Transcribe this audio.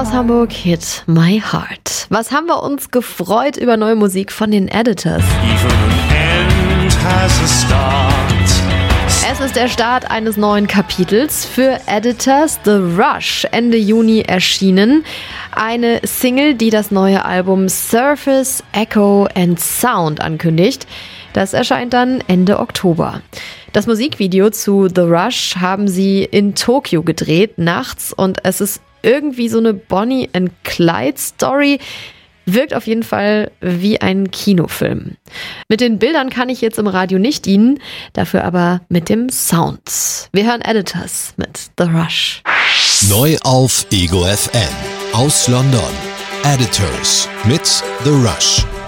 aus Hamburg, Hit My Heart. Was haben wir uns gefreut über neue Musik von den Editors? Es ist der Start eines neuen Kapitels für Editors, The Rush, Ende Juni erschienen. Eine Single, die das neue Album Surface, Echo and Sound ankündigt. Das erscheint dann Ende Oktober. Das Musikvideo zu The Rush haben sie in Tokio gedreht, nachts, und es ist irgendwie so eine Bonnie and Clyde Story. Wirkt auf jeden Fall wie ein Kinofilm. Mit den Bildern kann ich jetzt im Radio nicht dienen, dafür aber mit dem Sound. Wir hören Editors mit The Rush. Neu auf Ego FM. Aus London. Editors mit The Rush.